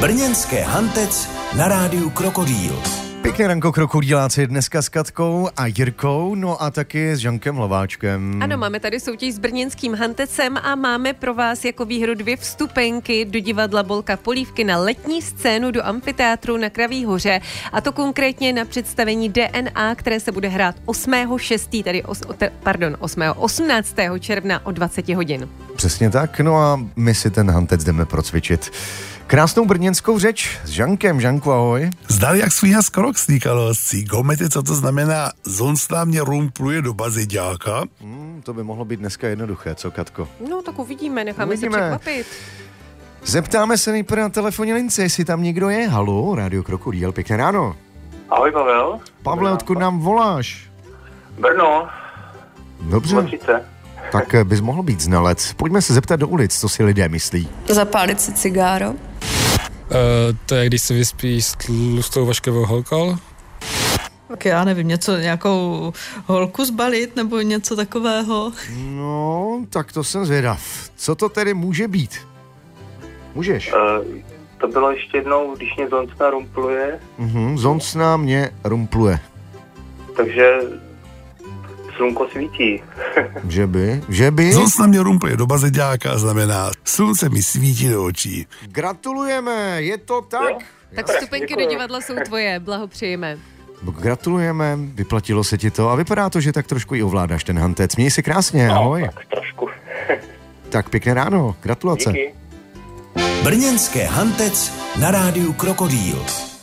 Brněnské Hantec na rádiu Krokodýl. Pěkné ranko, krokodýláci, dneska s Katkou a Jirkou, no a taky s Žankem Hlaváčkem. Ano, máme tady soutěž s brněnským Hantecem a máme pro vás jako výhru 2 vstupenky do divadla Bolka Polívky na letní scénu do amfiteátru na Kraví hoře, a to konkrétně na představení DNA, které se bude hrát 18. června o 20 hodin. Přesně tak, no a my si ten Hantec jdeme procvičit. Krásnou brněnskou řeč s Žankem. Žanku, ahoj. Zdali jak svíha skorok sníkalo scí. Gomete, co to znamená? Zonstá mě rumpluje do baziďáka. To by mohlo být dneska jednoduché, co, Katko? No tak uvidíme, necháme se překvapit. Zeptáme se nejprve na telefonní lince, jestli tam někdo je. Haló, Rádio Krokodýl, pěkné ráno. Ahoj, Pavel. Pavle, odkud nám voláš? Brno. Dobře. 30. Tak bys mohl být znalec. Pojďme se zeptat do ulic, co si lidé myslí. Zapálit si cigáro. To je, když se vyspí s tlustou vaškovou holkou. Tak já nevím, nějakou holku zbalit nebo něco takového. No, tak to jsem zvědav. Co to tedy může být? Můžeš? To bylo ještě jednou, když mě zoncna rumpluje. Zoncna mě rumpluje. Takže slunko svítí. Že by? Zoncna mě rumpluje do baziďáka znamená slunce mi svítí do očí. Gratulujeme, je to tak? Jo. Tak vstupenky do divadla jsou tvoje, blahopřejeme. Gratulujeme, vyplatilo se ti to a vypadá to, že tak trošku i ovládáš ten Hantec. Měj se krásně, ahoj. No, tak trošku. Tak pěkné ráno, gratulace. Díky. Brněnské Hantec na rádiu Krokodýl.